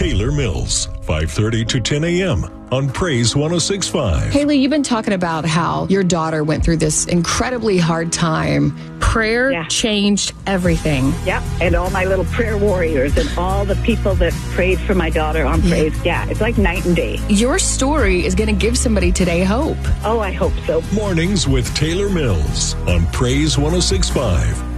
Taylor Mills, 5:30 to 10 a.m. on Praise 106.5. Haley, you've been talking about how your daughter went through this incredibly hard time. Prayer changed everything. Yep, and all my little prayer warriors and all the people that prayed for my daughter on Praise. Yeah, it's like night and day. Your story is going to give somebody today hope. Oh, I hope so. Mornings with Taylor Mills on Praise 106.5.